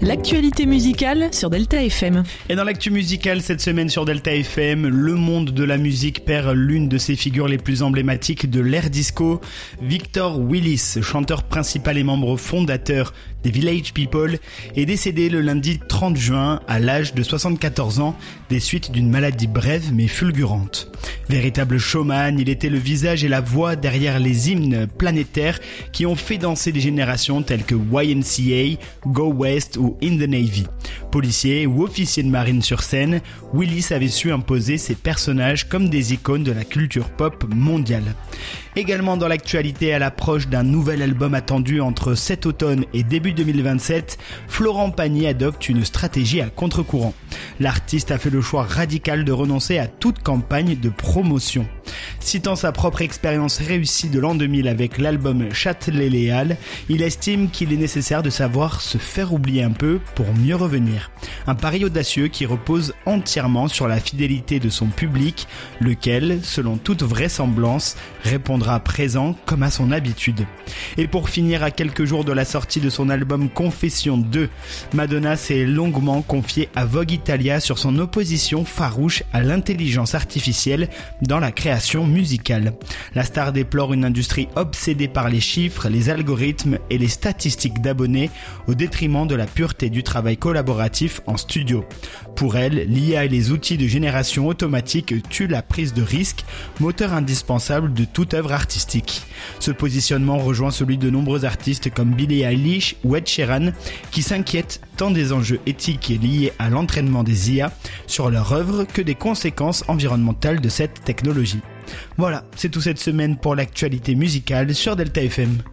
L'actualité musicale sur Delta FM. Et dans l'actu musicale cette semaine sur Delta FM, le monde de la musique perd l'une de ses figures les plus emblématiques de l'ère disco. Victor Willis, chanteur principal et membre fondateur des Village People, est décédé le lundi 30 juin à l'âge de 74 ans des suites d'une maladie brève mais fulgurante. Véritable showman, il était le visage et la voix derrière les hymnes planétaires qui ont fait danser des générations telles que YMCA, Go West ou In the Navy. Policier ou officier de marine sur scène, Willis avait su imposer ses personnages comme des icônes de la culture pop mondiale. Également dans l'actualité, à l'approche d'un nouvel album attendu entre cet automne et début 2027, Florent Pagny adopte une stratégie à contre-courant. L'artiste a fait le choix radical de renoncer à toute campagne de promotion. Citant sa propre expérience réussie de l'an 2000 avec l'album Châtelet-Léal, il estime qu'il est nécessaire de savoir se faire oublier un peu pour mieux revenir. Un pari audacieux qui repose entièrement sur la fidélité de son public, lequel, selon toute vraisemblance, répondra présent comme à son habitude. Et pour finir, à quelques jours de la sortie de son album Confession 2, Madonna s'est longuement confiée à Vogue Italia sur son opposition farouche à l'intelligence artificielle dans la création musicale. La star déplore une industrie obsédée par les chiffres, les algorithmes et les statistiques d'abonnés au détriment de la pureté du travail collaboratif en studio. Pour elle, l'IA et les outils de génération automatique tuent la prise de risque, moteur indispensable de toute œuvre artistique. Ce positionnement rejoint celui de nombreux artistes comme Billie Eilish ou Ed Sheeran qui s'inquiètent tant des enjeux éthiques liés à l'entraînement des IA sur leur œuvre que des conséquences environnementales de cette technologie. Voilà, c'est tout cette semaine pour l'actualité musicale sur Delta FM.